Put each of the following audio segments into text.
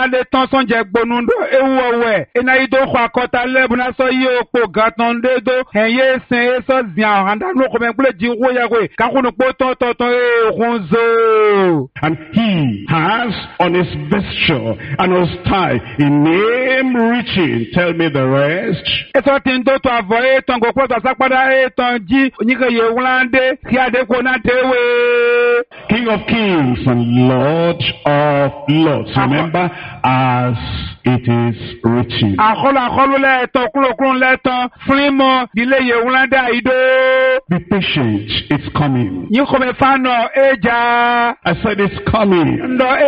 le ton son je gbonundo ewowe ena ido kwa kota le buna so yi opo gatonde do enye sen so zian anda no ko mengle ji wo ya we ka kunu po ton ronzo. And he has on his vesture and on his thigh a name written. Tell me the rest. Eso tindo to avoid ton go kwa sapada ton ji nyike ye wlande kiade ko na dewe. King of kings and Lord of lords. Remember, as it is written. Be patient, it's coming. I said it's coming.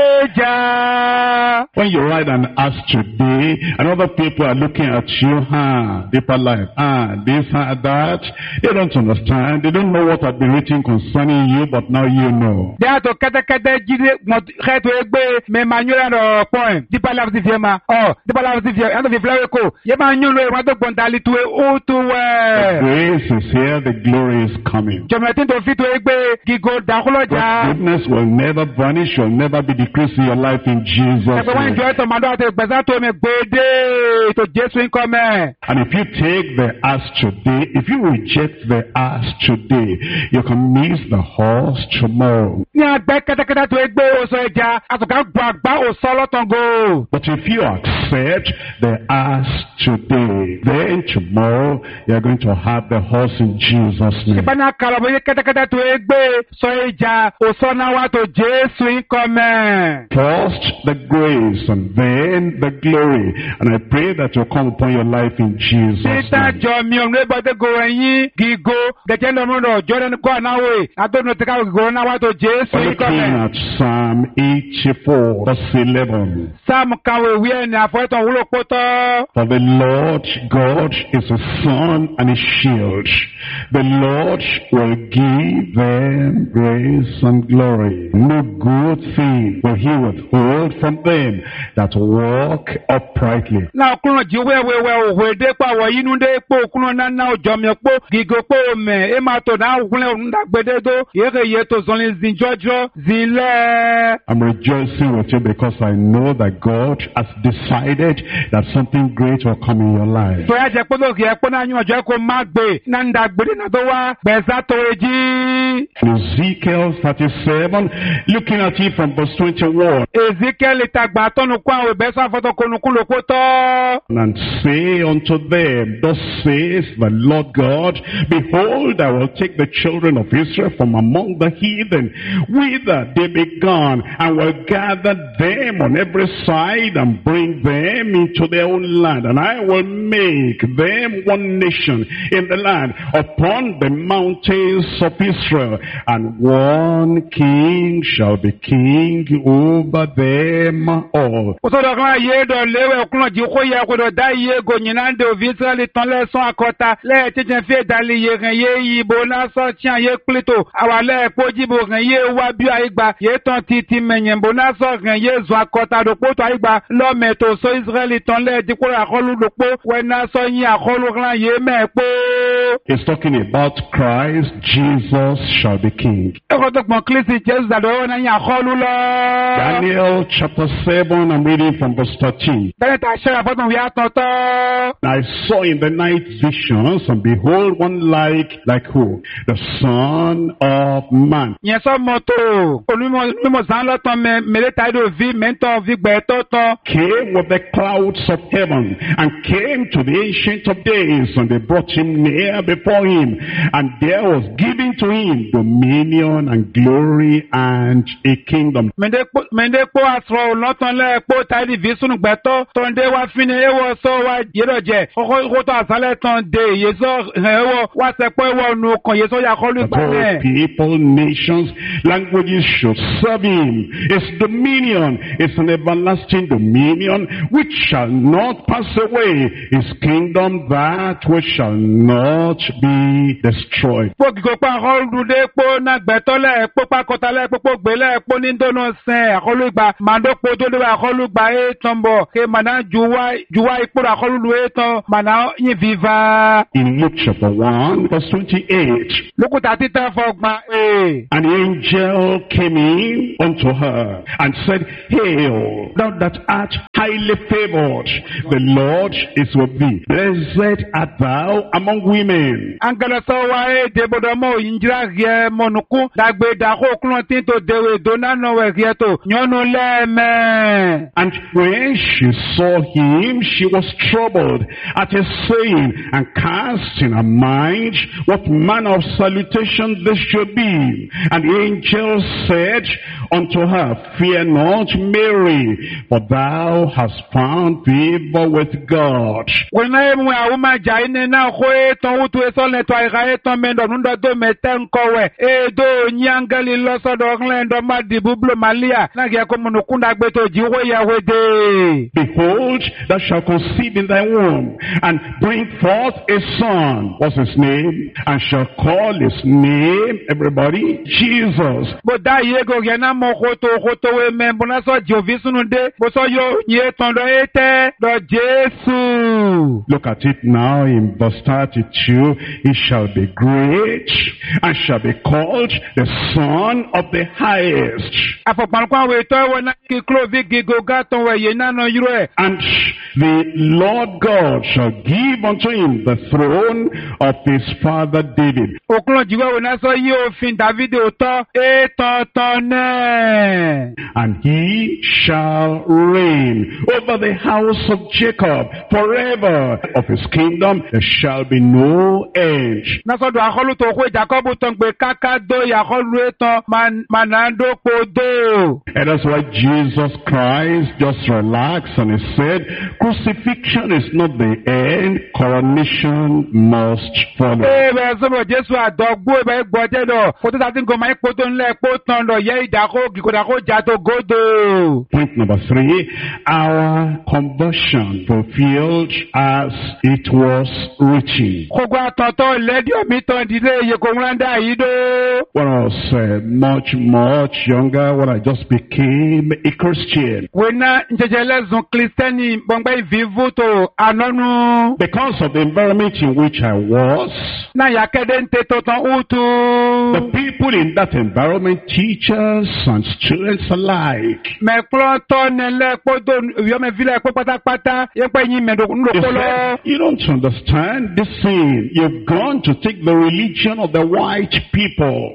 When you write an ask today, and other people are looking at you, deeper life, this, that, they don't understand. They don't know what had been written concerning you, but now you know. The grace is here, the glory is coming. Goodness will never vanish, will never be decreased in your life in Jesus' name. And if you take the ask today, if you reject the ask today, you can miss the horse tomorrow. But if you accept the ask today, then tomorrow you are going to have the horse in Jesus' name. First the grace and then the glory. And I pray that will come upon your life in Jesus' name. Looking at Psalm 84 verse 11. For the Lord God is a sun and a shield. The Lord will give them grace and glory. No good thing will he withhold from them that walk uprightly. I'm rejoicing with you because I know that God has decided that something great will come in your life. Ezekiel 37, looking at it from verse 21. And say unto them, thus says the Lord God, behold, I will take the children of Israel from among the heathen, whither they be gone, and will gather them on every side, and bring them into their own land. And I will make them one nation in the land, upon the mountains of Israel, and one king shall be king over them all. It's talking about Christ, Jesus shall be king. Daniel chapter 7, I'm reading from verse 13. I saw in the night visions, and behold, one like who? The Son of Man. Came with the clouds of heaven, and came to the Ancient of Days, and they brought him near before him, and there was given to him dominion and glory and a kingdom. All people, nations, languages should serve him. His dominion is an everlasting dominion which shall not pass away. His kingdom that which shall not be destroyed. de po na gbetole po pakotale po gbele po ni ndono sen akolugba mando po do de akolugba e tombo ke mana juwa ipo akolulu e ton mana yin viva. In Luke chapter 1 verse 28. Lokuta tita fogba And the angel came in unto her and said, Hail, thou that art highly favored, the Lord is with thee. Blessed art thou among women. Angela sawa e debodomo injira rie monuku dagbe da ko klontin to dewe dona no we rie to nyonu leme. And when she saw him, she was troubled at his saying, and cast in her mind what manner of salutation this should be. And the angel said unto her, Fear not, Mary, for thou hast found favor with God. When I am a woman, Jaina, now, who to a son, to a raeton men on the dometan cowe, do nyangali loss of England or Madi Bublo Malia, Nagia Comunukunda Beto, Jiwaya Wede. Behold, thou shalt conceive in thy womb, and bring forth a son. What's his name? And shall call his name, everybody, Jesus. But that yego yana mokoto we membona so Jovisunde, but so yo ye tondo ete do Jesu. Look at it now in verse 32. He shall be great and shall be called the Son of the Highest. And the Lord God shall give unto him the throne of his father David. And he shall reign over the house of Jacob forever. Of his kingdom there shall be no end. And that's why Jesus Christ just relaxed and he said, crucifixion is not the end, coronation must follow. Point number 3, our conversion fulfilled as it was written. When I was much younger, when I just became a Christian, because of the environment in which I was, the people in that environment, teachers and students alike, they said, you don't understand this thing. You've gone to take the religion of the white people.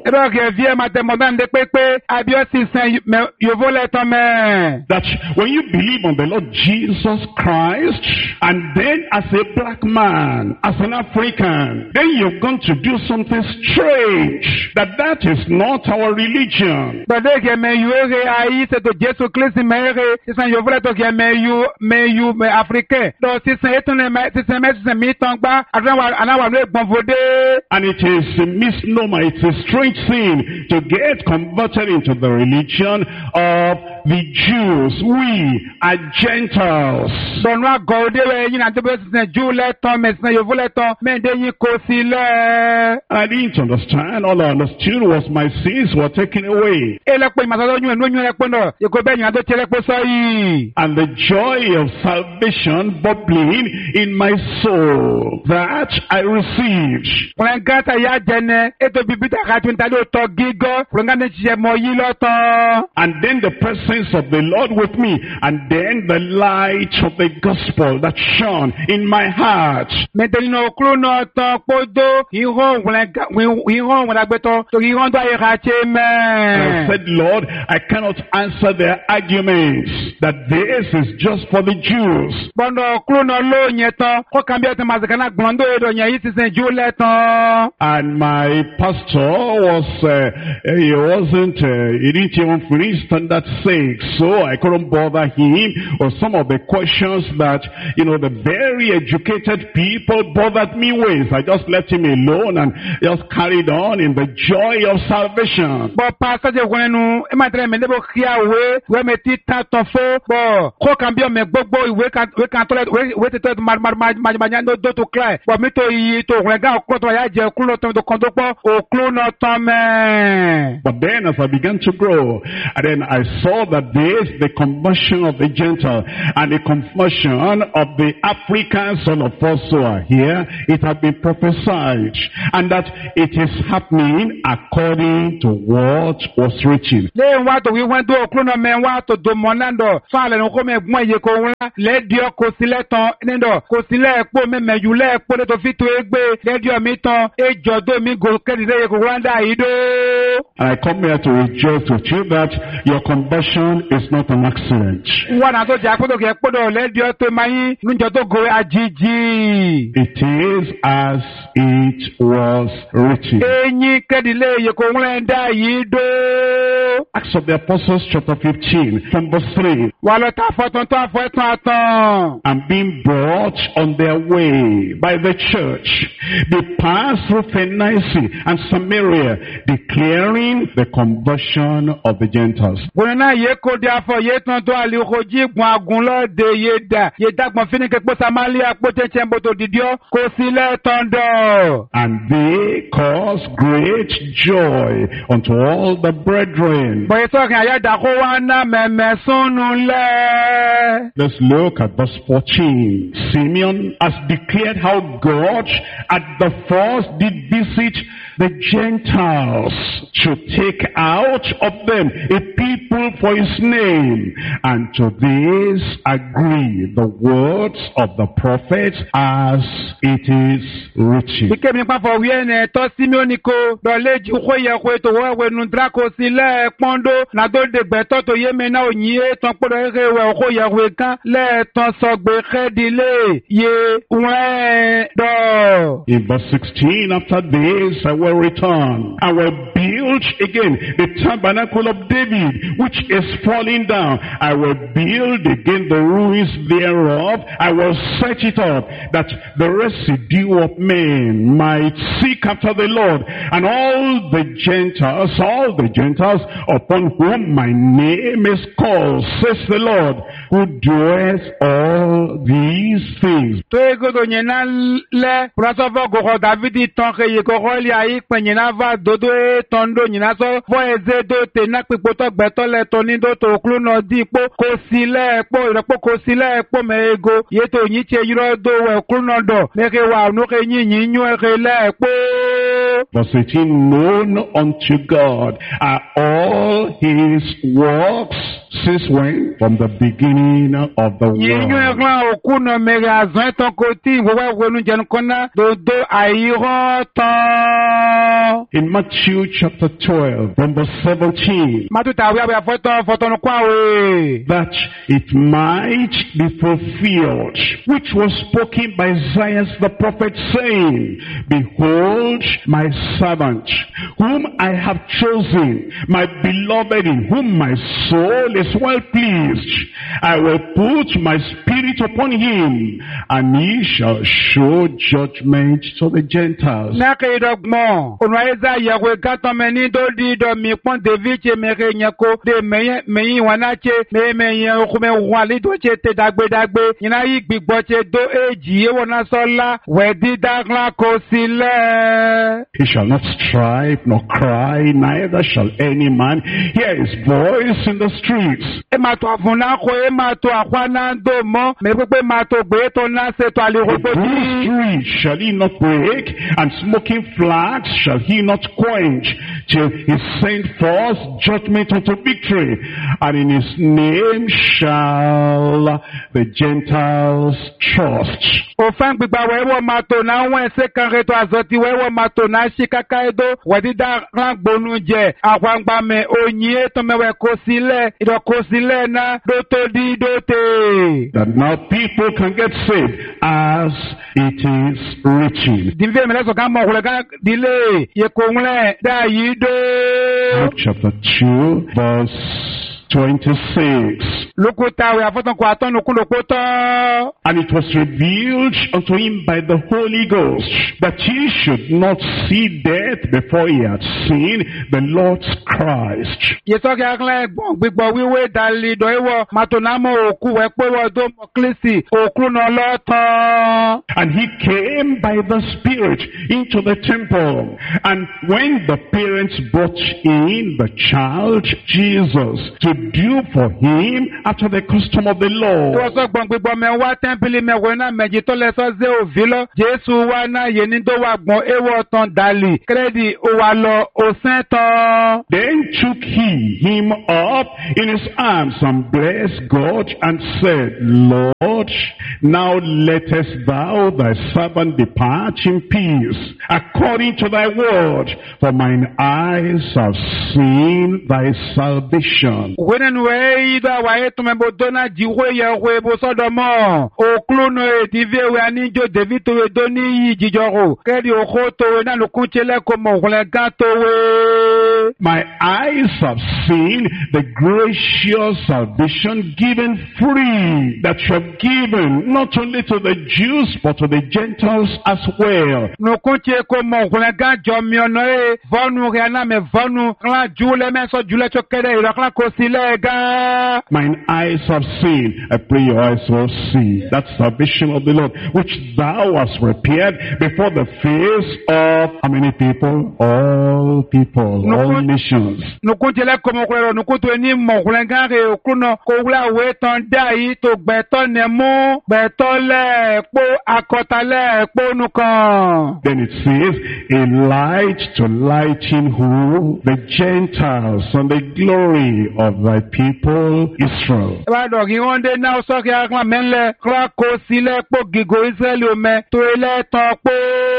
That when you believe on the Lord Jesus Christ, and then as a black man, as an African, then you're going to do something strange. That is not our religion. And it is a misnomer, it's a strange thing to get converted into the religion of the Jews. We are Gentiles. I didn't understand. All I understood was my sins were taken away. And the joy of salvation bubbling in my soul that I received. And then the presence of the Lord with me, and then the light of the gospel that shone in my heart. And I said, Lord, I cannot answer their arguments that this is just for the Jews. And my pastor was, he didn't even finish standard 6, so I couldn't bother him with some of the questions that, the very educated people bothered me with. I just left him alone and just carried on in the joy of salvation. to manyando do to cry. But me to yi to rega oklo to ya je oklo to kondo po oklo no tome. But then as I began to grow, and then I saw that the conversion of the Gentile and the conversion of the Africans, all of us who are here, it had been prophesied, and that it is happening according to what was written. Le wa to we wan do oklo no men wa to do monando. Fa le no ko me gbon ye ko won le dio ko sile ton nendo ko sile epo me meyule epo le to fi to egbe le dio mi ton ejo do mi go kedi le ko Rwanda ido. And I come here to rejoice with you that your conversion is not an accident. Wana to ja ko to ke podo le dio to mayin njo to go ajiji. It is as it was written. Enyi kedi le ye ko Rwanda ido. Acts of the Apostles chapter 15 from verse 3. Walo ta foton to afoton. And being brought on their way by the church, they passed through Phoenicia and Samaria, declaring the conversion of the Gentiles. Gonana ye ko dia fo ye ton to ali oji gun agun lo de ye da gbon fini ke po Samaria po cheche mboto didio ko sile tondo. And they caused great joy unto all the brethren. Boy so kan ya da ko wa na meme sunu le. Let's look at verse 14. Simeon has declared how God at the first did visit the Gentiles to take out of them a people for his name. And to this agree the words of the prophets as it is written. Bikemi pa fo wi ene to Simeon ko do leji ko ye ko to wa we nu dra ko sile pondo na do de gbe to ye me na oyin e ton podo re we ko ye we kan le ton so gbe khedile ye we do. In verse 16, after this I will return. I will build again the tabernacle of David, which is falling down. I will build again the ruins thereof. I will set it up, that the residue of men might seek after the Lord, and all the Gentiles upon whom my name is called, says the Lord, who doeth all these things. David ton ke ye ko roli ai penyina va dodo e tondo nyina so vo eze do te na pipo to gbeto le toni do to klu no di po ko sile po iropo ko sile po me ego ye to yin che yiro do we klu no do me ke wa no ke yin yin nyu e ke le po. Verse 18, known unto God are all his works, since when? From the beginning of the world. In Matthew chapter 12, from verse 17, that it might be fulfilled, which was spoken by Isaiah the prophet, saying, behold, my servant, whom I have chosen, my beloved, in whom my soul is well pleased. I will put my spirit upon him, and he shall show judgment to the Gentiles. He shall not strive nor cry, neither shall any man hear his voice in the streets. The tree shall he not break, and smoking flax shall he not quench, till he send forth judgment unto victory, and in his name shall the Gentiles trust. That now people can get saved as it is written. Luke chapter 2 verse 26. And it was revealed unto him by the Holy Ghost that he should not see death death before he had seen the Lord's Christ. Yesọ kí akílẹ̀ gbọ̀n gbígbọ́ wíwé dalí dọ̀íwọ̀ màtònámọ̀ òkú wẹ̀ pé wọ́n tó mọ̀ kílísì òkú náà lọ́tàn. And he came by the Spirit into the temple. And when the parents brought in the child, Jesus, to do for him after the custom of the law. Wọ́n sọ gbọ̀n gbígbọ́ mẹ́wàá tẹ́ḿpìlì mẹ́wàá náà méjì tó lẹ sọ zé òfin lọ. Jésù wá náà yé ní tó wà gbọ̀n éwọ̀ tán dalí. Kírẹ́dì ó wà lọ òsín tán. Then took he him up in his arms and blessed God and said, Lord, now lettest thou thy servant depart in peace, according to thy word, for mine eyes have seen thy salvation. Wẹ́nẹ̀nu wẹ́ ìdá wáyé tó mẹ́bọ̀ dọ́nà jíwé yẹ wẹ́ bó sọ́dọ̀ mọ́. Òkúlùnù èdìvé wẹ́ aníjó David tó wẹ́ dọ́ ní yìí jíjọ́rò. Kẹ́rì òkú tó wẹ́ náà lókún tẹ́lẹ̀ kó mọ̀ òkúlẹ̀ gán tó wẹ́. My eyes have seen the gracious salvation given free, that you have given not only to the Jews but to the Gentiles as well. Lókún tẹ́ kó mọ̀ òkúlẹ̀ gán jọ mi ọ̀nà ẹ̀ vọ́nu rẹ̀ náà mẹ́ vọ́nu klan júlẹ̀ mẹ́sọ̀ júlẹ̀ tó kẹ́rẹ́ ìrọ̀klan kò sílẹ̀ gán. Mine eyes have seen, I pray your eyes will see, that salvation of the Lord, which thou hast prepared before the face of how many people? All people, all nations. Nukun tẹ́lẹ̀ kọ́mọkùnrin rẹ̀ nukun tó ní mọ̀kùnrin gán rẹ̀ òkúnà kó wúlà wé tán dá yìí tó gbẹ̀tọ́ nẹ̀ mú gbẹ̀tọ́ lẹ̀ pó akọ̀tàlẹ̀ pó nùkàn. Then it says, a light to lighten who? The Gentiles, and the glory of thy people Israel. Ìbádọ̀ kí wọ́n dé náà sọ́kì akọ́mọ mẹ́lẹ̀ kọ́ kó sílẹ̀ pó gígó Ísírẹ́lì omi tó ilẹ̀ tán pó.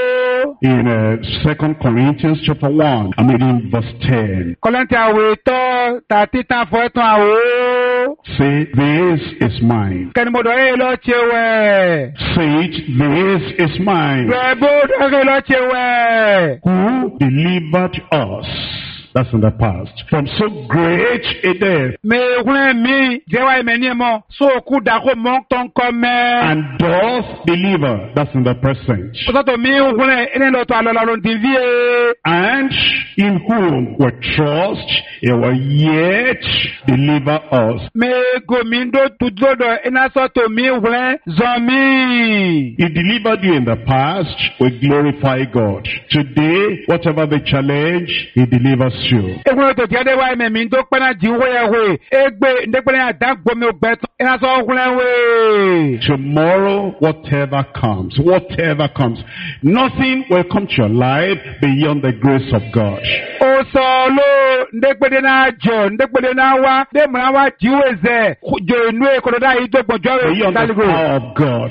In 2 Corinthians chapter 1, I'm reading verse 10. Kọ́lẹ́ntì àwẹ̀ tọ́ tàtí tán fọ́ ẹ̀tàn àwọ̀. Say, this is mine. Kẹ́nìmọ̀dọ̀ yìí lọ ṣe wẹ̀. Say it, this is mine. Bẹ́ẹ̀ bó dọ́kẹ́ lọ ṣe wẹ̀. Who delivered us? That's in the past. From so great a death. Mẹ́wùrẹ́ mi jẹ́wọ́ ẹ̀mẹ́ ní ẹ̀mọ́ sóòkú dàkó mọ́ tán kọ́ mẹ́. And doth deliver. That's in the present. Sọ́tọ̀ mi wùrẹ́ ẹni lọ́tọ̀ àlọ́lá ló ti ví e. And in whom we trust, he will yet deliver us. Mẹ́gò mi ń dó tudọ́dọ̀ iná sọ́tọ̀ mi wùrẹ́ zọ mi. He delivered you in the past. We glorify God. Today, whatever the challenge, he delivers you. Egun tó tiẹ̀ dé wá ẹ̀mẹ́ mi tó pẹ́ náà jí wọ́yẹ̀ wẹ̀. Egbe ndégbélé àdágbòmí ògbẹ́tọ̀ iná sọ́ wùrẹ́ wẹ̀. Tomorrow, whatever comes, nothing will come to your life beyond the grace of God. Ó sọ ló ndégbélé náà jọ ndégbélé náà wá démùrán wá jíwèé zẹ̀ jọ inú èkótó yìí tó gbọ̀jọ́ rẹ̀ Beyond the dálígò. power of God.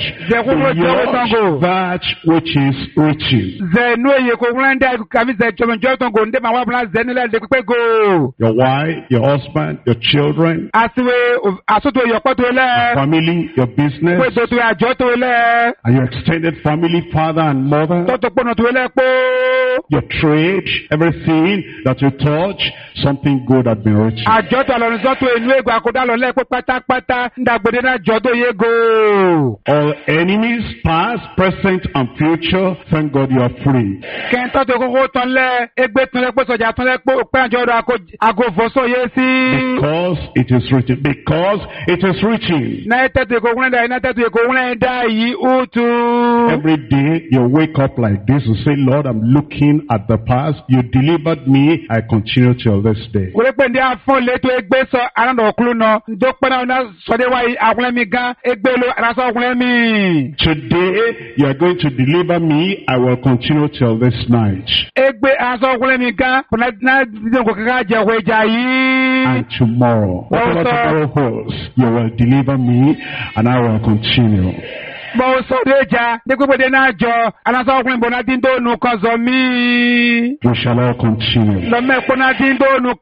Beyond that which is reaching. Zẹ̀ inú èyí kò wúlẹ̀ ndé kàmí zẹ̀ jọmọjọ́ tó ń gò ndé màá wá bùnà zẹ̀ nílẹ̀ ndé pípé gò. Your wife, your husband, your children. Àtiwé àsótò ìyọ̀pọ̀ tó lẹ̀. Family, your business. Pé tó àjọ tó lẹ̀. And your extended family, father and mother. Tọ́tò pọ̀nà tó lẹ̀ pé. Your trade, everything that you touch, something good has been reaching. Àjọ tó àlọ́ sọ́tò inú ègbò àkódà lọ lẹ́ pé pátápátá ndàgbòdè náà jọ tó yé gò. All enemies, past, present and future, thank God you are free. Kẹ́ńtọ́ tó kókó tán lẹ́ égbé tán lẹ́ pé sọ̀jà tán lẹ́ pé àjọ ọ̀dọ̀ àgòfòsó yé sí. Because it is written. Because it is written. Náà tẹ́tù èkó wúlẹ̀ dá iná tẹ́tù èkó wúlẹ̀ dá yìí ó tu. Every day you wake up like this and say, Lord, I'm looking at the past. You delivered me. I continue till this day. Wòlé pé ndé afọ́ létò égbé sọ arándọ̀ òkúlù náà. Ndó pẹ́ náà sọdé wáyé àkúlẹ̀ mi gan égbé ló arásọ òkúlẹ̀ mi. Today you are going to deliver me. I will continue till this night. Égbé arásọ òkúlẹ̀ mi gan kùnà náà dídé kò kíkà jẹ òwe jà yìí. And tomorrow, whatever tomorrow holds, you will deliver me and I will continue. Mo sọ dé jà ní pípéde náà jọ arásọ òkúlẹ̀ bọ̀ náà dín dóònù kan zọ mí. We shall all continue. Lọ́mọ ẹ̀kọ́ náà dín dóònù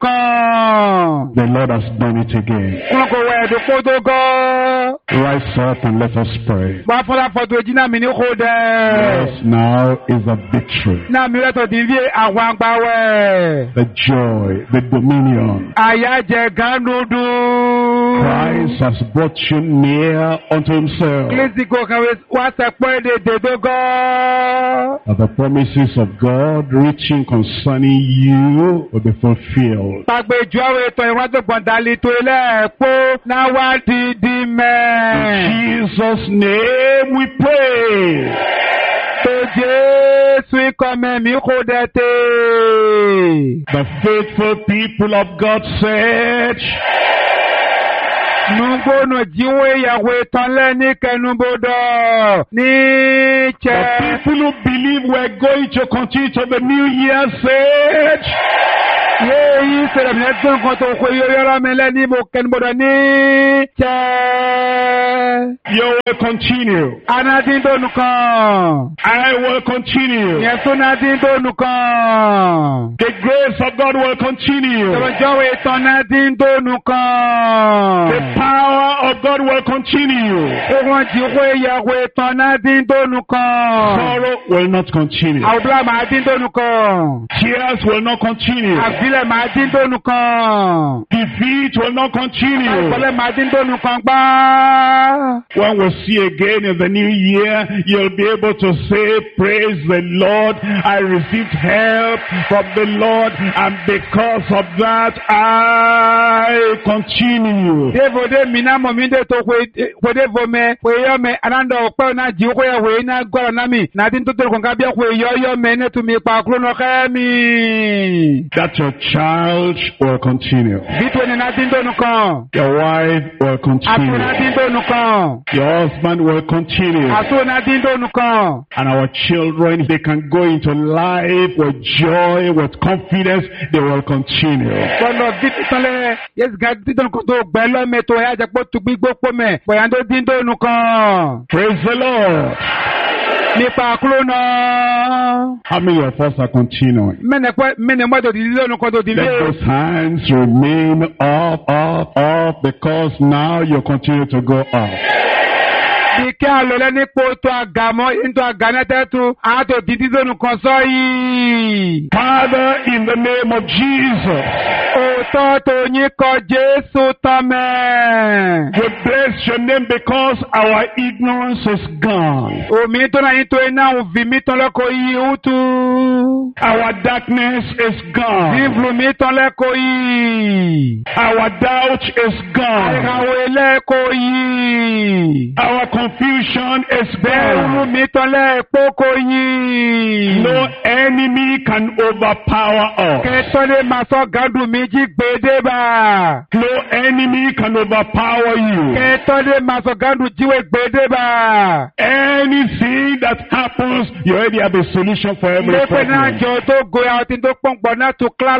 kan. The Lord has done it again. Kúnlọ́ kò wẹ̀ ẹ̀dùn kó tó gọ́. Rise up and let us pray. Wà á fọlá fọ̀tò èjì náà mi ní kó dẹ̀. Yes, now is the victory. Náà mi rẹ̀tọ̀ dín bí àwọn àgbà wẹ̀. The joy, the dominion. Àyájẹ gan dúdú. Christ has brought you near unto himself. Kílísì kò kàn wa sekpo de dedogo. That the promises of God reaching concerning you will be fulfilled. Pagbe juawe to iwado gbondali to ile po na wa didi me. In Jesus' name we pray. To Jesu ikome mi kodete. The faithful people of God said, Nungo no jiwe Yahweh tonle ni kenubodo ni che. the people who believe we're going to continue to the new year said, Ye sera mneton koto ko yoyora mele ni mo kenubodo ni che. you will continue. Anadindo nukan. I will continue. Yesu nadindo nukan. The grace of God will continue. Jowe tonadindo nukan. The power of God will continue. Ogon jiwe Yahweh tonadindo nukan. Sorrow will not continue. Awbla ma dindo nukan. Tears will not continue. Avile ma dindo nukan. Defeat will not continue. Kole ma dindo nukan gba. When we see again in the new year, you'll be able to say, praise the Lord. I received help from the Lord, and because of that, I continue. Devode mina mominde to kwede vome kweyo me anando okpe na jiwo ya we na gora na mi na din to ko ngabia kweyo me ne to mi pa kro no khami. That your child will continue. Bitwe na din do no kan. Your wife will Asu na din continue. do no kan. Your husband will continue. Asu na din do no kan. And our children, they can go into life with joy, with confidence. They will continue. Kono bit tole yes ga din do ko to gbelo me to ya je po tu gbigbo po me boya ndo din do no kan. Praise the Lord. Mi pa kro no. How many of us are continuing? Mene mo do din do no ko do din Let those hands remain up, because now you continue to go up. Ike alole nipo to agamo into aganetetu ato didizonu konsoi. Father, in the name of Jesus, Oto to nyiko Jesu tame. we bless your name because our ignorance is gone. Omi to na into ena uvimi to leko yi utu. Our darkness is gone. Vivlu mi to leko yi. Our doubt is gone. Aikawe leko yi. Our confusion is Beru gone. mi to lepoko yi. No enemy can overpower us. Ketole maso gadu mi jigbedeba. No enemy can overpower you. Ketole maso gadu jiwe gbedeba. Anything that happens, you already have a solution for every Lepe na problem. jo to go out in to pongpo na to kla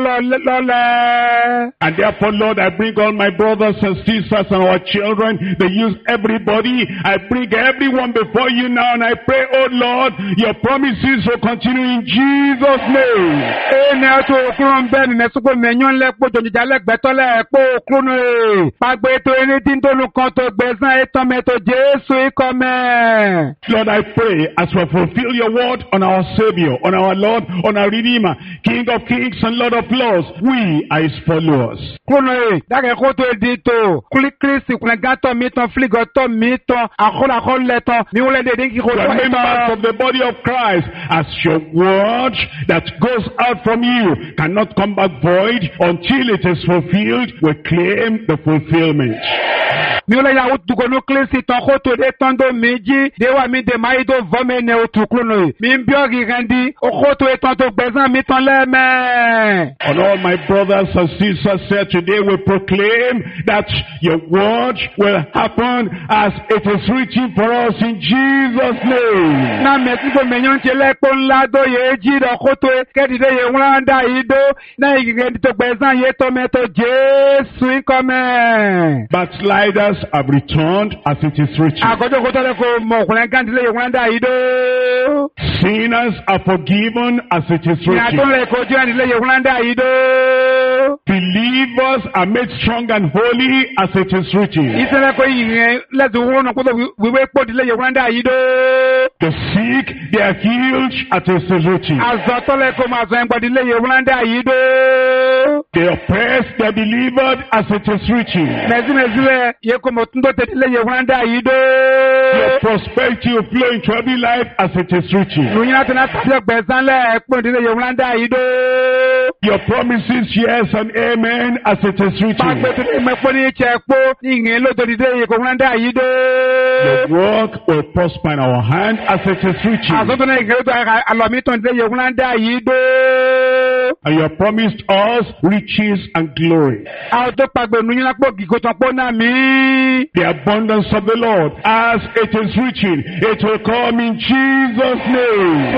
lole. And therefore, Lord, I bring all my brothers and sisters and our children. They use everybody. I bring everyone before you now, and I pray, oh Lord, your promises will continue in Jesus' name. Ene to okurun beni ne suko menyon lepo jonja legbeto lepo okurun e. Pagbe to eni tin to nu kan to gbezan etan me to Jesu ikome. Lord, I pray as we fulfill your word on our Savior, on our Lord, on our Redeemer, King of Kings and Lord of Lords, we are his followers. Kurun e. Dake koto edito. Krisi kuna gato miton fligo to miton. Akola koleton. Mi ule de dinki We koto are members of the body of Christ, as your word that goes out from you cannot come back void until it is fulfilled. We claim the fulfillment. Mi ule ya utuko no klisi ton koto de tondo meji. Dewa mi de maido vome ne utukuno e. Mi mbiogi rendi. Okoto eton to bezan mi ton leme. And all my brothers and sisters said today, we proclaim that your word will happen as it is written for us in Jesus' name. Na metiko menyon chele pon lado ye jiro koto e. Kedi de ye wanda ido. Na igendi to bezan ye to meto Jesu ikome. Backsliders have returned as it is written. Akoto koto le ko mo kulen kandile ye wanda ido. Sinners are forgiven as it is Ni aton written. le ko jandile ye wanda ido. believers are made strong and holy as it is written. Ìṣẹ̀lẹ̀ kò yìnyẹn lẹ́sìn owó náà kó tó wíwé pòdìlẹ̀ yẹ̀ wọ́n dá yìí dó. The sick, they are healed as it is written. Àzọ̀tọ́lẹ̀ kò máa sọ ẹ̀gbọ́dìlẹ̀ yẹ̀ wọ́n dá yìí dó. The oppressed, they are delivered as it is written. Mẹ̀símẹ̀sílẹ̀ yẹ kò mọ̀ tún tó tẹ̀dílẹ̀ yẹ̀ wọ́n dá yìí dó. Your prosperity will flow into every life as it is written. Lóyún àti náà tàbí ọgbẹ̀sánlẹ̀ pòdìlẹ̀ yẹ̀ wọ́n dá yìí dó. Your promises, yes and amen, as it is written. Your work will prosper in our hand as it is written. And you have promised us riches and glory. The abundance of the Lord, as it is written, it will come in Jesus' name.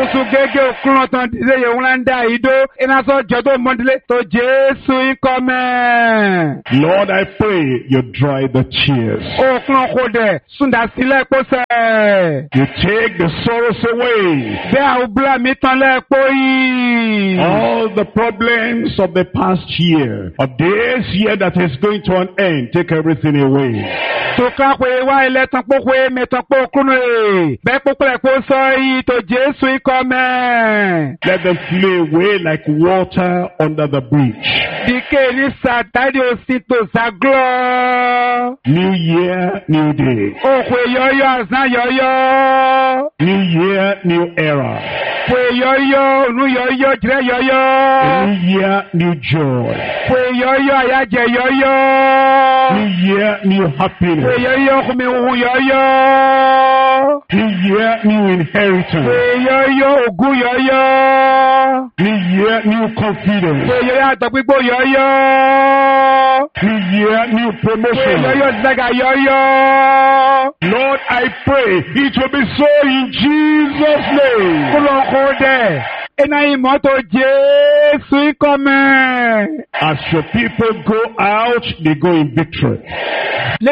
Lord, I pray you dry the tears. You take the sorrows away. All the problems of the past year, of this year that is going to an end, take everything away. Let them flee away like water under the bridge. New year, new day. New year, new era. New year, new joy. New year, new happiness. New year, new inheritance. New year, new confidence. New year, new promotion. Lord, I pray it will be so in Jesus' name. As your people go out, they go in victory. The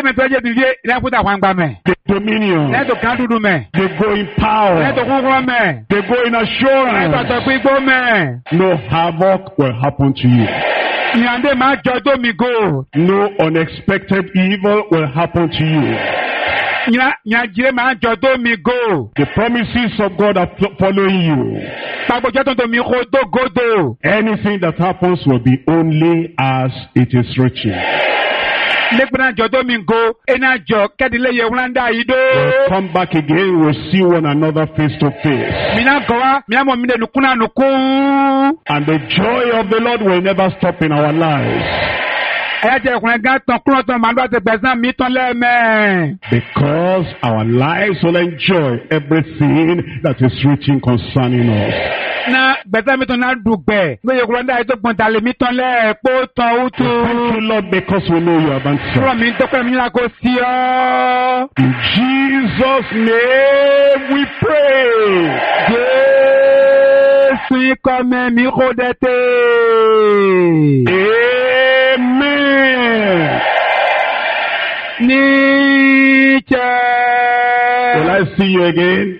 dominion. They go in power. They go in assurance. No havoc will happen to you. No unexpected evil will happen to you. The promises of God are following you. Anything that happens will be only as it is written. We'll come back again, we'll see one another face to face. And the joy of the Lord will never stop in our lives. Because our lives will enjoy everything that is written concerning us. Thank you, Lord, because we know you have answered. In Jesus' name we pray. Amen. Will I see you again?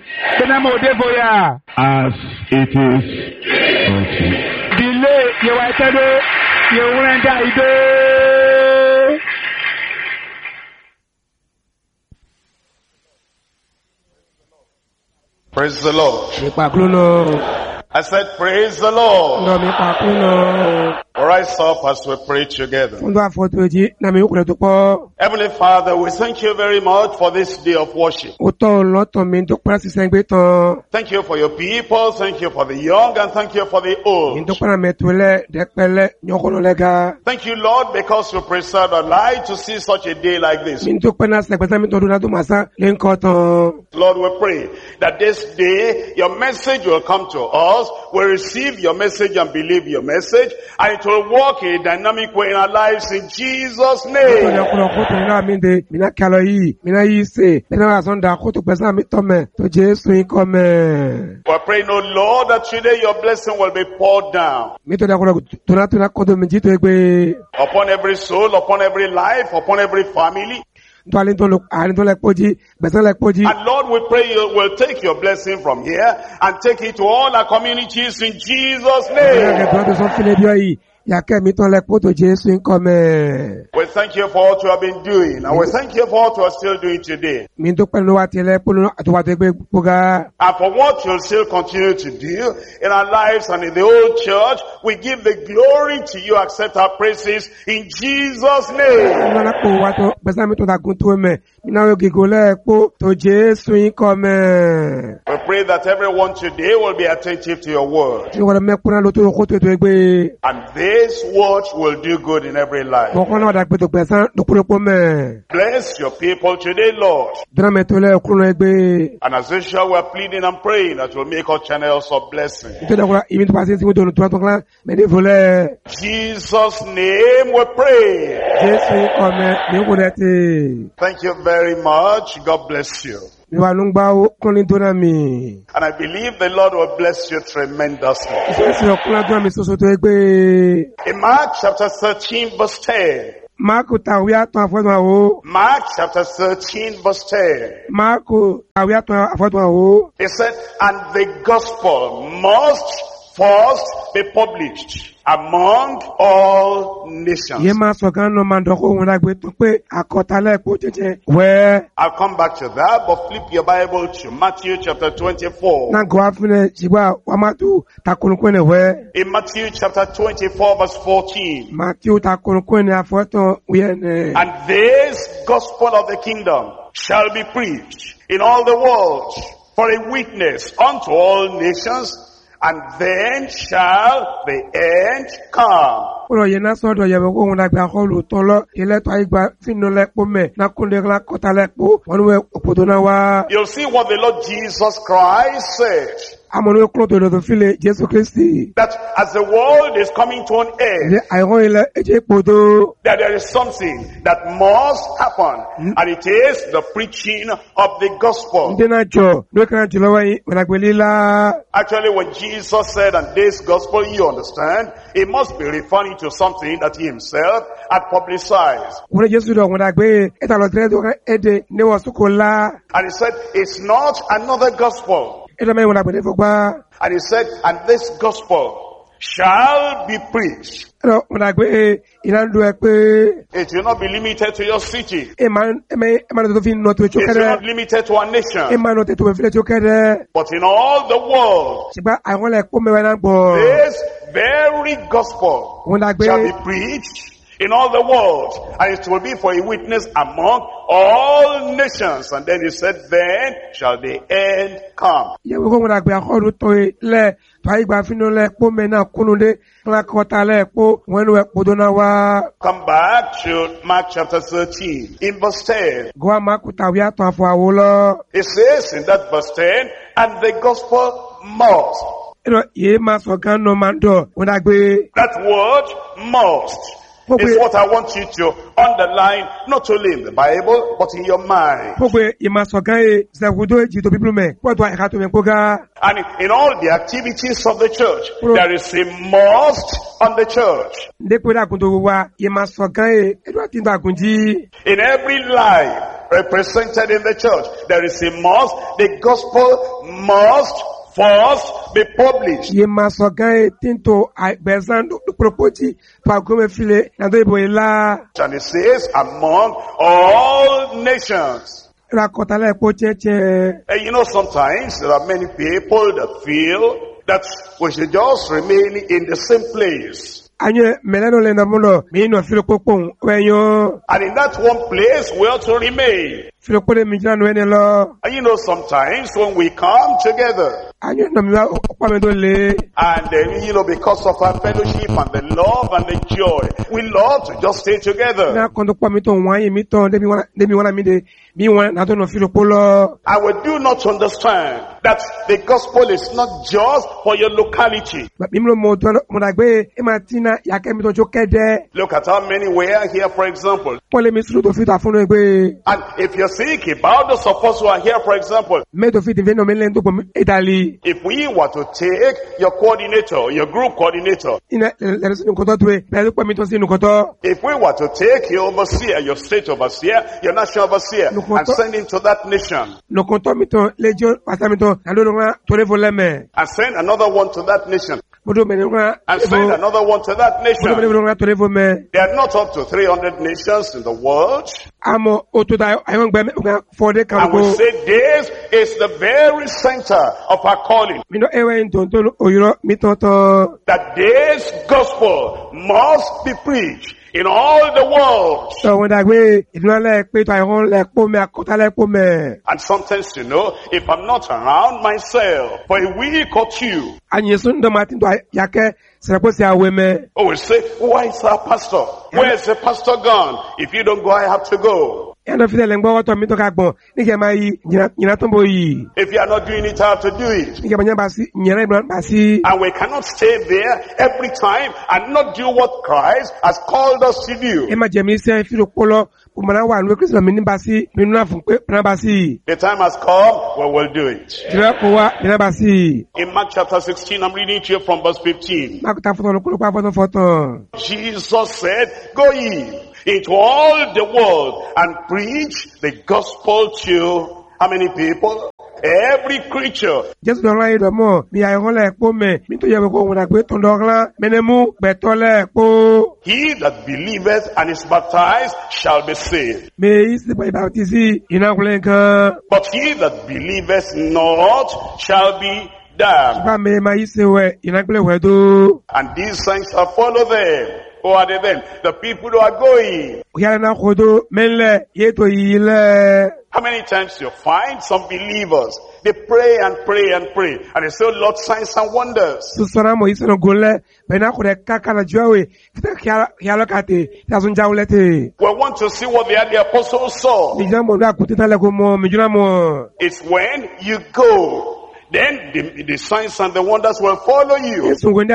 As it is written. Praise the Lord. I said, praise the Lord. Rise up as we pray together. Heavenly Father, we thank you very much for this day of worship. Thank you for your people, thank you for the young, and thank you for the old. Thank you, Lord, because you preserved our life to see such a day like this. Lord, we pray that this day your message will come to us. We'll receive your message and believe your message, and it will work in a dynamic way in our lives in Jesus' name. We're praying, oh Lord, that today your blessing will be poured down upon every soul, upon every life, upon every family. And Lord, we pray you will take your blessing from here and take it to all our communities in Jesus' name. Yàkẹ́ mi tán lẹ́pọ̀ tó Jésù ń kọ́ mẹ́. We thank you for what you have been doing, and we thank you for what you are still doing today. Mi tó pẹ̀lú wa ti lẹ́pọ̀ àtúwà tó gbé gbóga. And for what you'll still continue to do in our lives and in the whole church, we give the glory to you. Accept our praises in Jesus' name. Ìwọ́n lápò wa tó gbẹ̀sán mi tó dàgún tó mẹ́. Mi náà yóò gígùn lẹ́pọ̀ tó Jésù ń kọ́ mẹ́. We pray that everyone today will be attentive to your word. Ìwọ́n mẹ́kúnná ló tó kó tó gbé. And this word will do good in every life. Mọ̀kọ́ náà dàgbé tó gbẹ̀sán lókúrẹ́pọ̀ mẹ́. Bless your people today, Lord. Dúnà mẹ́tọ́ lẹ́kúnná gbé. And as usual, we're pleading and praying that we'll make our channels of blessing. Ìbí tó bá sí ìwé tó tó tó kán mẹ́ni fúnlẹ̀. Jesus' name we pray. Jésù ń kọ́ mẹ́ ní kò dẹ́ ti. Thank you very much. God bless you. Ìwà ló ń gbá kúnlẹ̀ tó náà mi. And I believe the Lord will bless you tremendously. Ìṣẹ́sì ọkùnrin tó náà mi soso tó gbé. In Mark chapter 13 verse 10. Máàkù tàwí àtọ̀ àfọ́dún àwọ̀. Mark chapter 13 verse 10. Máàkù tàwí àtọ̀ àfọ́dún àwọ̀. He said, and the gospel must first be published among all nations. Yé máa sọ̀gán náà máa dọ̀kọ́ òun lágbé tó pé àkọ́tálẹ̀ kó jẹjẹ wẹ́. I'll come back to that, but flip your Bible to Matthew chapter 24. Náà gọ́ àfínẹ̀ ṣìgbà wà máa tó takunukú ẹ̀nẹ̀ wẹ́. In Matthew chapter 24 verse 14. Matthew takunukú ẹ̀nẹ̀ àfọ́tàn wíyẹn. And this gospel of the kingdom shall be preached in all the world for a witness unto all nations, and then shall the end come. Kúrò yẹn náà sọ́dọ̀ yẹ̀wò kóhun lágbé akọ́lù tó lọ ilẹ̀tọ̀ àìgbà fínú lẹ́pọ̀ mẹ́ nákúndé lákọ́ta lẹ́pọ̀ wọn ni wọ́n òpòdó náà wá. You'll see what the Lord Jesus Christ said. Àmọ́nú kúrò tó lọ́dọ̀ fílẹ̀ Jésù Kristi. That as the world is coming to an end, Ilé àìrán ilẹ̀ ẹjẹ́ ìpòdó. that there is something that must happen, and it is the preaching of the gospel. Ndé náà jọ lókè náà jùlọ wáyé wọ̀nàgbé lílá. Actually, when Jesus said, and this gospel, you understand, it must be referring to something that he himself had publicized. Wọ́n Jésù dọ̀ wọ̀nàgbé ẹ̀ta lọ tẹ́lẹ̀ tó ká ẹ̀dẹ̀ níwọ̀ sókò lá. And he said, it's not another gospel. Ẹ̀dọ̀ mẹ́rin wọ̀nàgbé ní fọ́gbá. And he said, and this gospel shall be preached. Ẹ̀dọ̀ wọ̀nàgbé ìlànà ẹ̀ pé It will not be limited to your city. ẹ̀ máa tó fi nọ tó It will kẹ́rẹ́. not be limited to our Ẹ̀ nation. máa nọ tó fi tó kẹ́rẹ́. But in all the world, Ṣùgbọ́n àwọn ẹ̀kọ́ mẹ́wàá náà gbọ́. this very gospel Wọ̀nàgbé shall be preached in all the world, and it will be for a witness among all nations. And then he said, then shall the end come. yẹ̀wò kó wọ̀nàgbé akọ́lù tó lẹ̀ tó àìgbà fínú lẹ́pọ̀ mẹ́ náà kúnnúndé lákọ́ta lẹ́pọ̀ wọn ni òpòdó náà wá. Come back to Mark chapter 13 in verse 10. Gọ́wà máa kú tàwí àtọ̀ àfọ̀ àwọ̀ lọ. It says in that verse 10, and the gospel must. Ẹ̀dọ̀ yìí máa sọ̀gán náà máa ń dọ̀ wọ̀nàgbé. That word must is what I want you to underline, not only in the Bible, but in your mind. Pogbe imasọ̀gán yìí ṣẹ̀kúdó èjì tó bíbélù mẹ́ pọ̀tù àìká tó mẹ́ kógá. And in all the activities of the church, there is a must on the church. Ndékò dàgùn tó wá imasọ̀gán yìí ẹ̀dọ̀ àti ìdàgùn jí. In every life represented in the church, there is a must. The gospel must first be published. Imasọ̀gán yìí tí ń tó àìgbẹ̀sán lópòlópòtì pàgọ́mẹ́ file nàdó ìbò ìlà. And it says, among all nations. Ìràkọ̀tàlẹ̀ ẹ̀pọ̀ chẹ́chẹ́. And you know, sometimes there are many people that feel that we should just remain in the same place. Anyẹ mẹ́lẹ́nu lẹ́nà múlọ̀ mí nà fílòpópóhùn wẹ̀yàn. And in that one place, we ought to remain. Fílòpópóhùn mi jìnnà ẹni lọ. And you know, sometimes when we come together, Anyẹ nà mi wá ọ̀pá mi tó le. and you know, because of our fellowship and the love and the joy, we love to just stay Ní together. akọ̀ntó pọ̀ mi tó wáyé mi tán débi wọn mi dé bí wọn nàtó nà fílòpó lọ. And we do not understand that the gospel is not just for your locality. Bí mi ló mọ̀ dàgbé ẹ máa tí na yàkẹ́ mi tó tó kẹ́dẹ́. Look at how many were here, for example. Pọ́lẹ́ mi sùúrù tó fi tà fún ẹgbẹ́. And if you're think about those of us who are here, for example, Mẹ́tò fi ti fi nà mí lẹ́nu tó pọ̀ Italy. if we were to take your coordinator, your group coordinator, Ina lẹ́nu sínú kọ́tọ́ tó ẹ bẹ́ẹ̀ ló pọ̀ mi tó sínú kọ́tọ́. if we were to take your overseer, your state overseer, your national overseer, and send him to that nation, Lọ́kọ̀tọ́ mi tán lẹ́jọ́ pàtàkì mi tán nàdó lọ́wọ́ tó lé fún lẹ́mẹ̀. and send another one to that nation, and send another one to that nation. There are not up to 300 nations in the world. And we say this is the very center of our calling. That this gospel must be preached in all the world. And sometimes, if I'm not around myself for a week or two, we say, why is our pastor? Where is the pastor gone? If you don't go, I have to go. If you are not doing it, I have to do it. And we cannot stay there every time and not do what Christ has called us to do. The time has come, we will do it. In Mark chapter 16, I'm reading to you from verse 15. Jesus said, go ye into all the world and preach the gospel to how many people? Every creature. He that believeth and is baptized shall be saved. But he that believeth not shall be damned. And these signs shall follow them. Who are they then? The people who are going. How many times you find some believers, they pray and pray and pray, and they say, Lord, signs and wonders. We want to see what the apostles saw. It's when you go, then the signs and the wonders will follow you.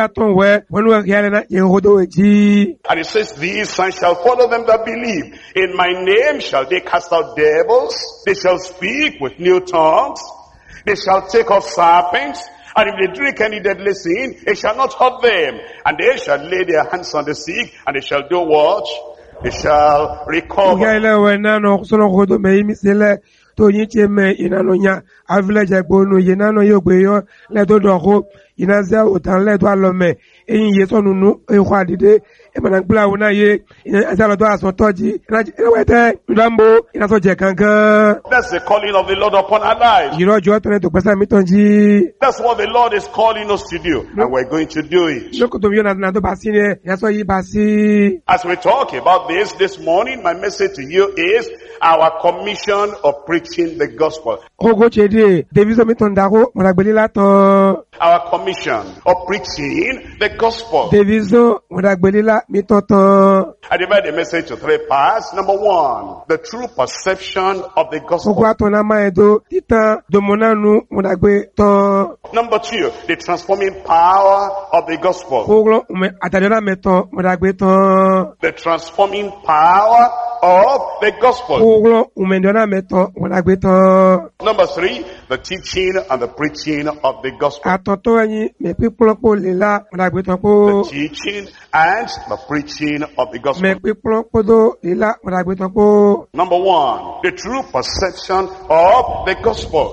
And it says, these signs shall follow them that believe. In my name shall they cast out devils. They shall speak with new tongues. They shall take off serpents. And if they drink any deadly sin, it shall not hurt them. And they shall lay their hands on the sick, and they shall do what? They shall recover. That's the calling of the Lord upon our lives. That's what the Lord is calling us to do, and we're going to do it. As we talk about this morning, my message to you is our commission of preaching the gospel. Our commission of preaching the gospel. I divide the message to three parts. Number one, the true perception of the gospel. Number two, the transforming power of the gospel. The transforming power of the gospel. Number three, the teaching and the preaching of the gospel. The teaching and the preaching of the gospel. Number one, the true perception of the gospel.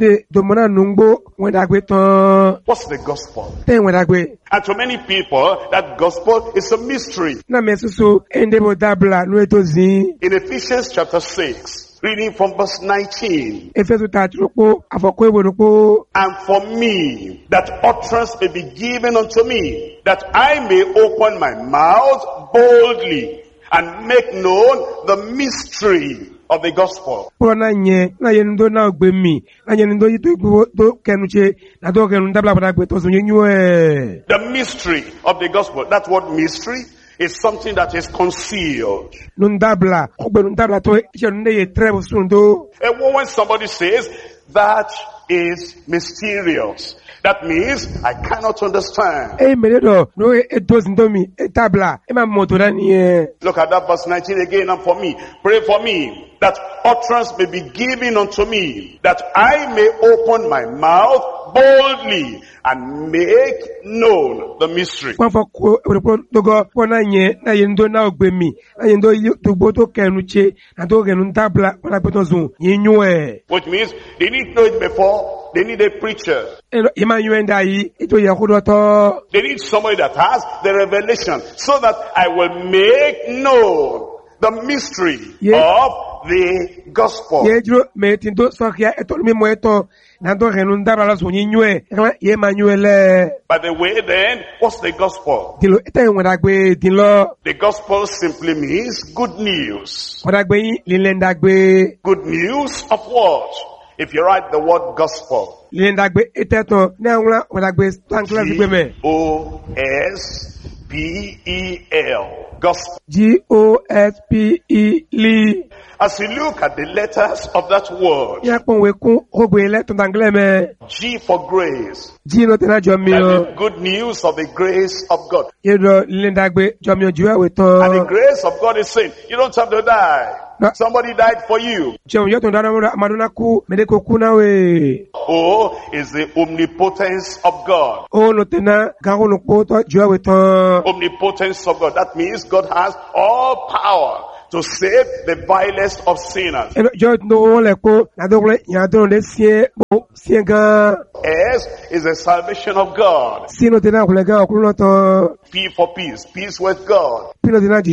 What's the gospel? And to many people, that gospel is a mystery. In Ephesians chapter 6, reading from verse 19. And for me, that utterance may be given unto me, that I may open my mouth boldly and make known the mystery of the gospel. The mystery of the gospel. That's what mystery is, something that is concealed. And when somebody says that is mysterious, that means I cannot understand. Look at that verse 19 again. And for me, pray for me, that utterance may be given unto me, that I may open my mouth boldly and make known the mystery. Which means they didn't know it before, They need a preacher. Ima yuenda yi, ito yakudoto. They need somebody that has the revelation so that I will make known the mystery of the gospel. Yejro metindo sokia eto mimo eto nando renundara la sunywe ye manuele. By the way, then, what's the gospel? Dilo ete wenagbe dilo. The gospel simply means good news. Wenagbe lilendagbe. Good news of what? If you write the word gospel, lilendagbe eteto ne wala wenagbe tankla zibeme. Gospel. Gospel. Gospel. As you look at the letters of that word, G for grace, that is good news of the grace of God. And the grace of God is saying, you don't have to die. Somebody died for you. O is the omnipotence of God. Omnipotence of God. That means God has all power to save the vilest of sinners. S is the salvation of God. P for peace. Peace with God. P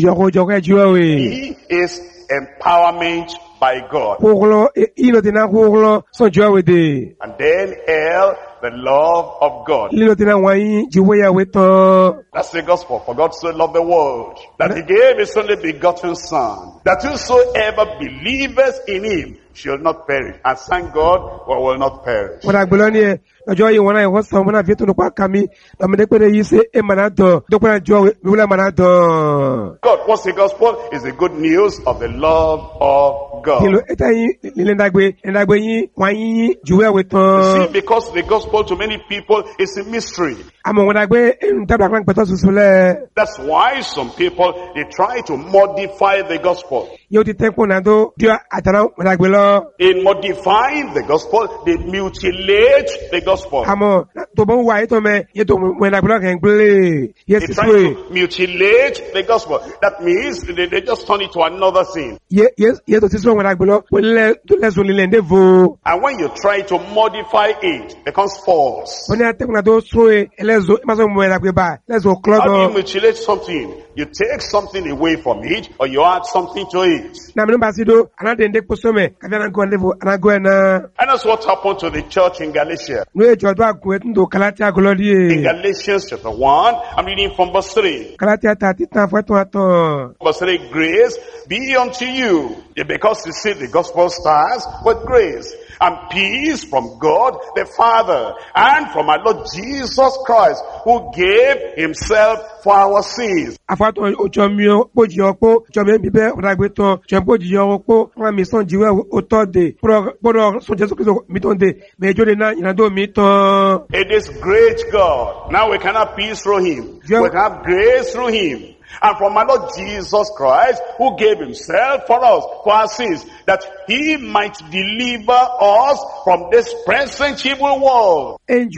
is empowerment by God. And then L, the love of God. That's the gospel. For God so loved the world that he gave his only begotten Son, that whosoever believeth in him shall not perish. And thank God, we will not perish. God, what's the gospel? Is the good news of the love of God. You see, because the gospel to many people is a mystery. That's why some people, they try to modify the gospel. In modifying the gospel, they mutilate the gospel. They try to mutilate the gospel. That means they just turn it to another thing. And when you try to modify it, it becomes false. How do you mutilate something? You take something away from it, or you add something to it. And that's what happened to the church in Galatia. In Galatians chapter 1, I'm reading from verse 3. Verse 3, grace be unto you, because you see the gospel starts with grace. And peace from God the Father and from our Lord Jesus Christ, who gave himself for our sins. It is great God. Now we can have peace through him. We can have grace through him. And from our Lord Jesus Christ, who gave himself for us, for our sins, that he might deliver us from this present evil world.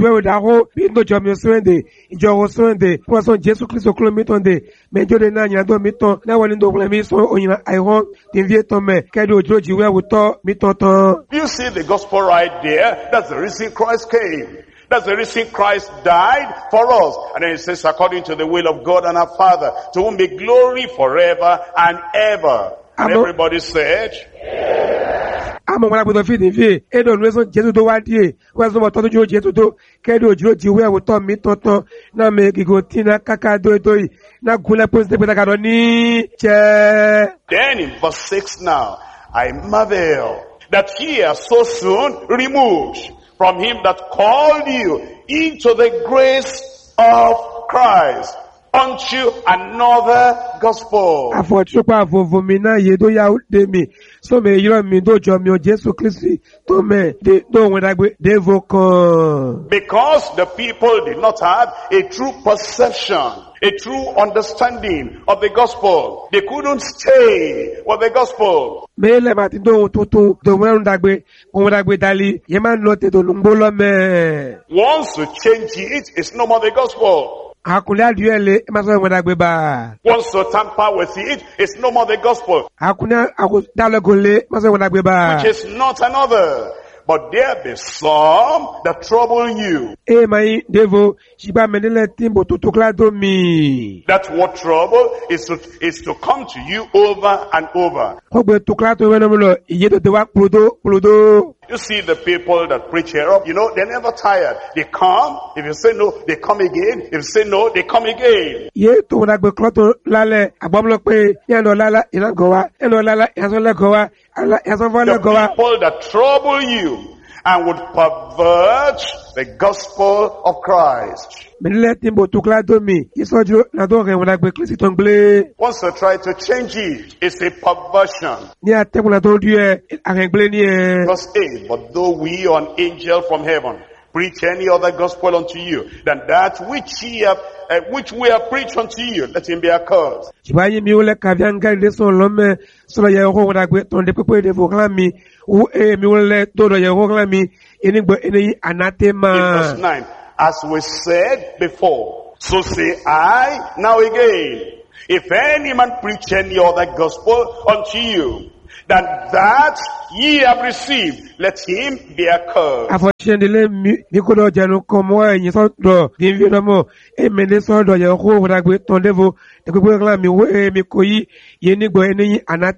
You see the gospel right there? That's the reason Christ came. That's the reason Christ died for us. And then it says, according to the will of God and our Father, to whom be glory forever and ever. And everybody said, yeah. Then in verse 6 now, I marvel that ye are so soon removed from him that called you into the grace of Christ unto another gospel. Because the people did not have a true perception, a true understanding of the gospel. They couldn't stay with the gospel. Once you change it, it's no more the gospel. Once you tamper with it, it's no more the gospel. Which is not another. but there be some that trouble you. E mai devo shiba menele timbo tutuklado mi. That's what trouble is to come to you over and over. Ogbe tuklato wenomlo iyedo dewa plodo. You see the people that preach here, you know, they're never tired. They come, if you say no, they come again. If you say no, they come again. Ye to wona gbe kloto lale agbomlo pe yando lala inagowa eno lala yasola gowa ala yasovale gowa. The people that trouble you and would pervert the gospel of Christ. Menele timbo tuklado mi isojo na do re wona gbe Kristo tongle. Once they try to change it, it's a perversion. Ni atemula to die arengle ni Verse 8, but though we or an angel from heaven preach any other gospel unto you than that which we have preached unto you, let him be accursed. Chibayi mi ole kavianga leso lome solo ye ho wona gbe ton de pepe de voklami u mi ole todo ye voklami enigbo eni anatema. In verse 9, as we said before, so say I now again, if any man preach any other gospel unto you than that ye have received, let him be accursed. Afoshendele mi kodo janu komo yin so do dinvi no mo e mele so do ye ho wona gbe ton devo de pepe voklami u mi koyi enigbo eni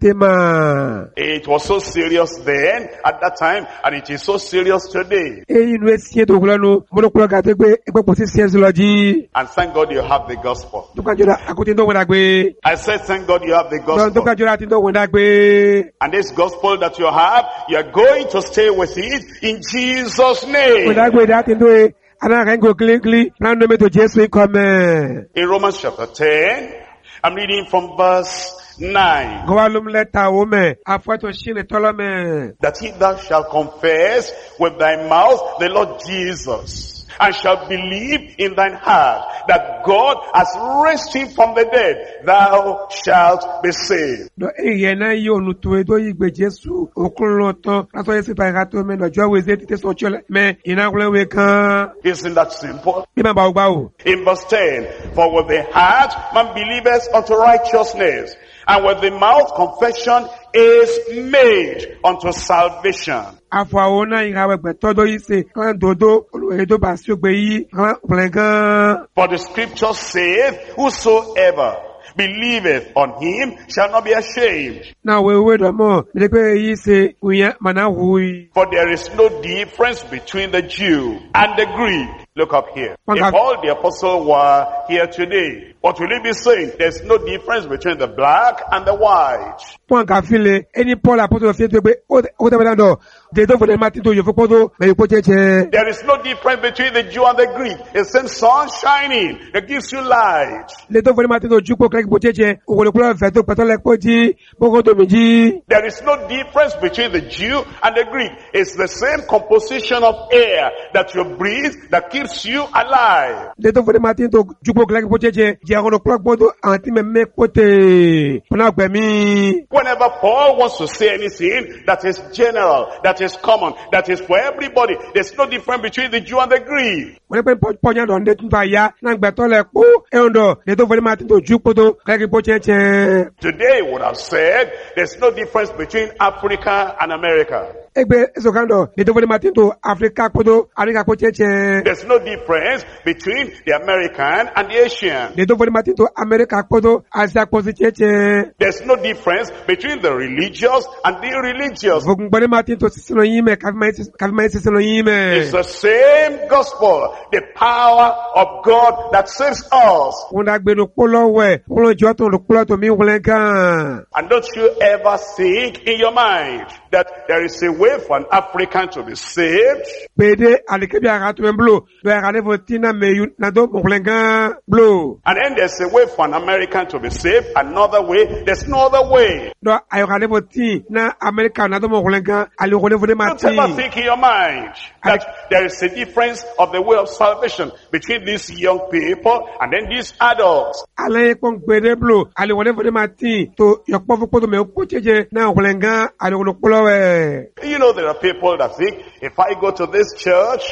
anatema. It was so serious then, at that time, and it is so serious today. Inu esie to kulanu mo ko ga te gbe epo si science And thank God you have the gospel. Duka jora akuti ndo wona gbe. I said thank God you have the Duka gospel. jora ti ndo wona gbe. And this gospel that you have, you are going to stay with it in Jesus' name. Wona gbe da ti ndo e ana rengo klikli na ndo me to Jesu come. In Romans chapter 10, I'm reading from verse 9. Gowalum leta wo me afato shine tolome. That if thou shalt confess with thy mouth the Lord Jesus, and shalt believe in thine heart that God has raised him from the dead, thou shalt be saved. Do eye na yo nu to do igbe Jesu okunlo to aso yesi pa ga to me no jo we ze ti so chole me ina kule we kan. Isn't that simple? Bi ma ba ugba o. In verse 10, for with the heart man believeth unto righteousness, and with the mouth confession is made unto salvation. Afọ awona irawe gbe todo yi se kan dodo oluwedo ba si ogbe yi kan plengan. For the scripture saith, whosoever believeth on him shall not be ashamed. Na we do mo me pe yi se uyan mana hui. For there is no difference between the Jew and the Greek. Look up here. If all the apostles were here today, what will he be saying? There's no difference between the black and the white. Pon ka file any Paul apostle se to pe o te belando de do for the Martin to yo fopodo me ko cheche. There is no difference between the Jew and the Greek. It's the same sun shining that gives you light. Le do for the Martin to juko krek bo cheche o ko le kula fe to patole poji boko to meji. There is no difference between the Jew and the Greek. It's the same composition of air that you breathe that keeps you alive. Le do for the Martin to juko krek bo cheche je ko no plug bodo anti me kote. Pona gbe mi. Whenever Paul wants to say anything that is general, that is common, that is for everybody, there's no difference between the Jew and the Greek. When pe ponya don de tun fa ya na gbe to le po e ondo le do for the Martin to juko to krek bo cheche. Today would have said there's no difference between Africa and America. Egbe esokando le do for the Martin to Africa kodo Africa ko cheche. There's no difference between the American and the Asian. Le do for the Martin to America kodo Asia ko cheche. There's no difference between the religious and the irreligious. Vogbole Martin to sisino yime kavma sisino yime. It's the same gospel, the power of God that saves us. Wona gbe no polo we, polo jo to lo polo to mi wulenkan. And don't you ever think in your mind that there is a way for an African to be saved? Pede alikebi agatu mblo, do agale votina me na do wulenkan blo. And then there's a way for an American to be saved, another way, there's no other way. Do ayogale voti na America na do wulenkan ali gole vode Don't Martin. ever think in your mind that there is a difference of the way of salvation between these young people and then these adults. Ale kon gbede blo, ali gole vode Martin to yokpo fupo me ko cheche na wulenkan ali gole polo we. You know, there are people that think, if I go to this church,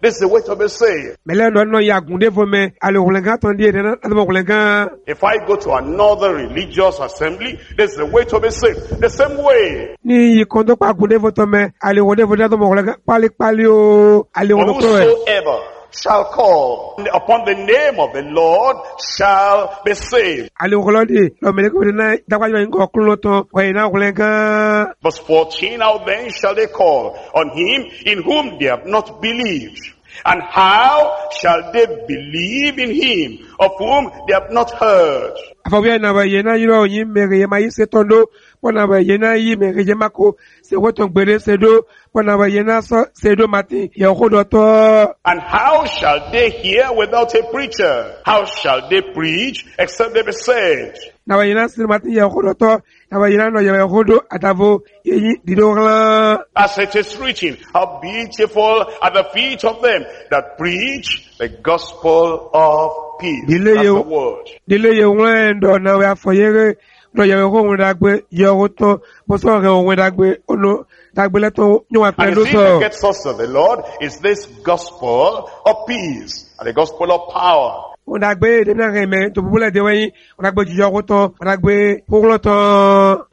This is the way to be saved. Mele no ya gunde vo me ale wolenga ton die na ado wolenga. If I go to another religious assembly, this is the way to be saved. The same way. Ni kondo pa gunde vo to me ale wode vo ado wolenga pali o ale wono to. Whosoever shall call upon the name of the Lord shall be saved. Ale wolodi lo mele ko na dagwa yo ngo kulo to we na wolenga. Verse 14, how then shall they call on him in whom they have not believed? And how shall they believe in him of whom they have not heard? Afawia na ba yena yiro yin mere ye mai se tondo pona ba yena yi mere je mako se woton gbere se do pona ba yena so se do mati ye okodo to. And how shall they hear without a preacher? How shall they preach except they be sent? Na ba yena se mati ye okodo to na ba yena no ye okodo atavo yi didogla. As it is written, how beautiful are the feet of them that preach the gospel of peace. That's the word. Dile ye wendo na we afoyere no ye ho wendagbe ye oto bo so re wendagbe ono dagbe leto nwa And pelu the thing so. that gets us to the Lord is this gospel of peace and the gospel of power. Wendagbe de na reme to bubule de wen wendagbe jijo oto wendagbe pogloto.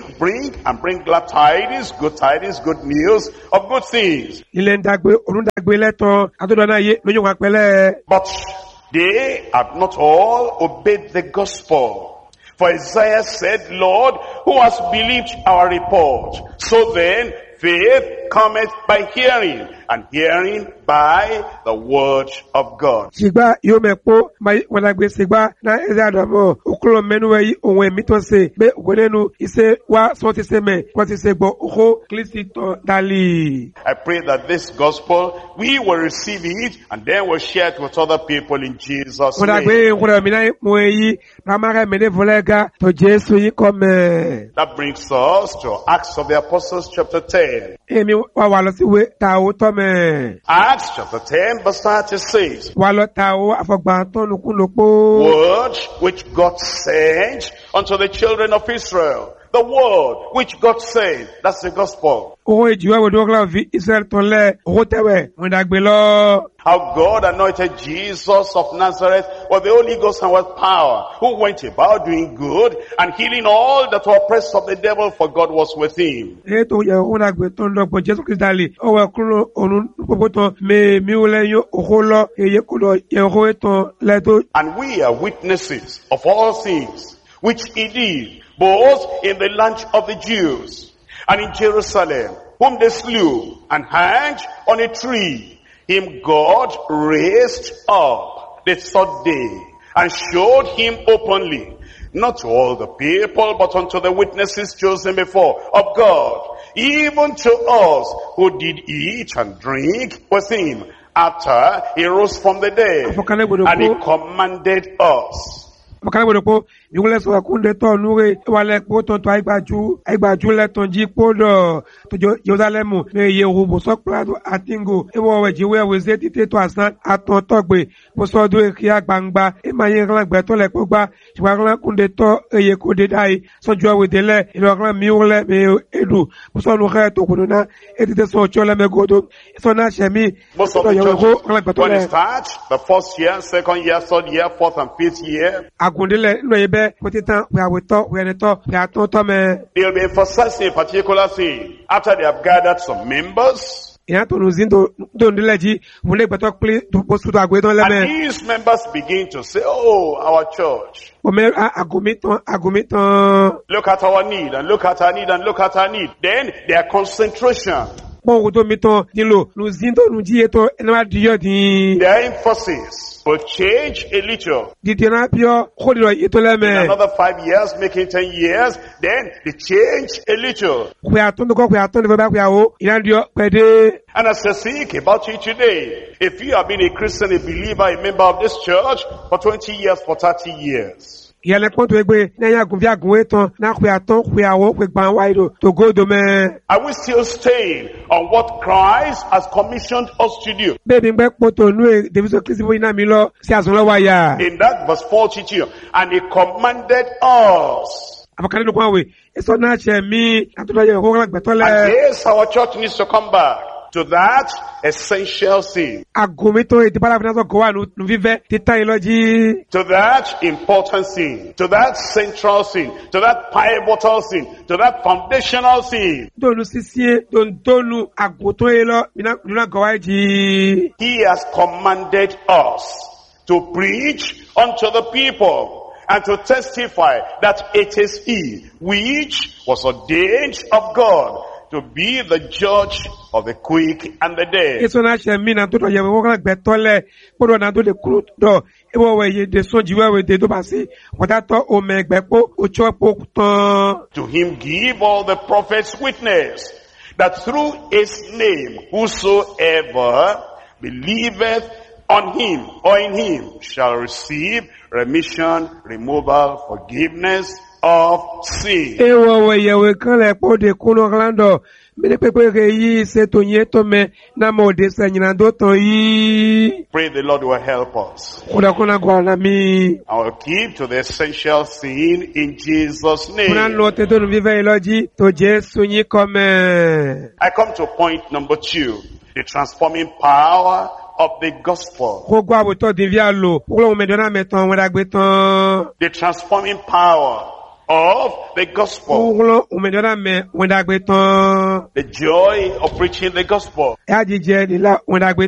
Bring glad tidings, good news of good things. Ile ndagbe onundagbe leto adodo na ye lo nwa pele. But they have not all obeyed the gospel. For Isaiah said, Lord, who has believed our report? So then, faith cometh by hearing, and hearing by the word of God. Sigba yo mepo mai wendagbe sigba na ezadamo okulo menuwe yi ohun emi to se be ogonenu ise wa so ti se me ko ti se gbo oho Kristo dali. I pray that this gospel, we will receive it, and then we'll share it with other people in Jesus' name. Wendagbe ngura mi na mo yi na mara me ne volega to Jesu yi come. That brings us to Acts of the Apostles chapter 10. Emi wa lo si we ta o to me. Acts chapter 10 verse 36. Wa lo ta o afogba to nukunopo. Word which God sent unto the children of Israel. The word which God sent. That's the gospel. O ejiwa we do gla vi Israel to le o tewe wendagbe lo. How God anointed Jesus of Nazareth with the Holy Ghost and with power, who went about doing good and healing all that were oppressed of the devil, for God was with him. Eto ye wendagbe to ndo po Jesu Kristo dali. O we kulo onu popo to me mi o le yo oholo eye kulo ye ho eto le to. And we are witnesses of all things which he did, both in the land of the Jews and in Jerusalem, whom they slew and hanged on a tree. Him God raised up the third day and showed him openly, not to all the people, but unto the witnesses chosen before of God, even to us who did eat and drink with him after he rose from the dead. And he commanded us. Makana bodopo yule so akunde to nure wale po to aigbaju le ton ji podo to Jerusalem me ye wo so plado atingo e wo we jiwe we ze tite to asan aton togbe bo so do e kia gbangba e ma ye ran gbe to le po gba jiwa ran kunde to eye ko de dai so jo we de le ilo ran mi wole me edu bo so no kha to kuno na e tite so chole me godo so na shemi Most of the churches, when it starts, the first year, second year, third year, fourth and fifth year, agundele no ebe potitan we aweto we neto we atonto me. they'll be emphasizing a particular thing. After they have gathered some members, Ya to nuzindo do ndeleji mule gbeto ple to posu do agbe don and leme. these members begin to say, oh, our church, O me agumitan look at our need, and look at our need, and look at our need. Then their concentration, bon odo mitan dilo nuzindo nuji eto enwa diyo din. their emphasis will change a little. Didina pio khodiro eto In leme. another 5 years, making 10 years, then they change a little. We atondo ko we atondo ba we awo ina dio pede. And as I think about you today, if you have been a Christian, a believer, a member of this church for 20 years, for 30 years, Yele ponto egbe na ya gunvi agun etan na we aton we awo we gban wa ido to go do me. are we still staying on what Christ has commissioned us to do? Baby ngbe poto nu e deviso Kristo ina mi lo si azun lo wa ya. In that verse 42, and he commanded us. Abakale no kwa we eso na che mi atodo ye ho gbeto And le. yes, our church needs to come back. to that essential sin, Agomito eti para fina so ko wa nu vive titan iloji. to that important sin, to that central sin, to that pivotal sin, to that foundational sin. Donu sisie donu agoto elo mina ko wa ji. He has commanded us to preach unto the people and to testify that it is He which was ordained of God to be the judge of the quick and the dead. Eso na she mi na to ye wo kan gbe tole podo na to le kuro do ewo we ye de so jiwe we de do ba si wota to o me gbe po o cho po tan. To Him give all the prophets witness that through His name whosoever believeth on Him or in Him shall receive remission, removal, forgiveness of sin. Ewo we ye we kan le po de kuno klando me pepe ke yi se to yin to me na mo de se nyina do ton yi. Pray the Lord will help us. Kuda kuna gwa na mi. I will keep to the essential sin in Jesus' Kuna name. lo te to nu vive iloji to Jesu yin come. I come to point number 2, the transforming power of the gospel. Ko gwa bo to di via lo. Ko me do na me ton we da gbe ton. The transforming power of the gospel. Ko me do na me we da gbe ton. The joy of preaching the gospel. E a jije ni la we da gbe